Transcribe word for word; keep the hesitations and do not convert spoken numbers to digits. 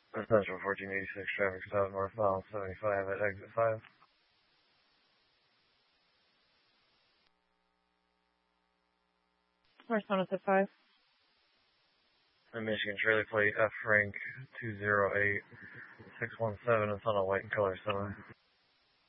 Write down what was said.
Essential fourteen eighty-six traffic stop northbound seventy-five at exit five. Correspondence at five. And Michigan trailer plate F rank two zero eight six one seven. It's on a white and color sign.